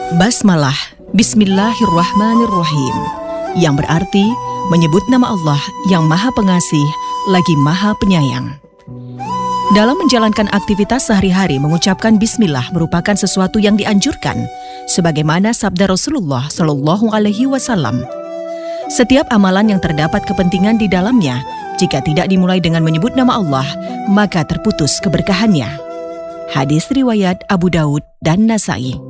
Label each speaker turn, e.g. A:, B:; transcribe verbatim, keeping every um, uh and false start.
A: Basmalah, Bismillahirrahmanirrahim, yang berarti menyebut nama Allah yang Maha Pengasih lagi Maha Penyayang. Dalam menjalankan aktivitas sehari-hari, mengucapkan Bismillah merupakan sesuatu yang dianjurkan, sebagaimana sabda Rasulullah Shallallahu Alaihi Wasallam. Setiap amalan yang terdapat kepentingan di dalamnya, jika tidak dimulai dengan menyebut nama Allah, maka terputus keberkahannya. Hadis riwayat Abu Daud dan Nasai.